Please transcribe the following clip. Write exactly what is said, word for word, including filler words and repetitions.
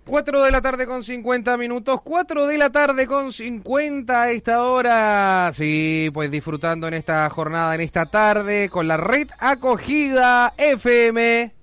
cuatro de la tarde con cincuenta minutos, cuatro de la tarde con cincuenta a esta hora. Sí, pues disfrutando en esta jornada, en esta tarde, con la red acogida F M.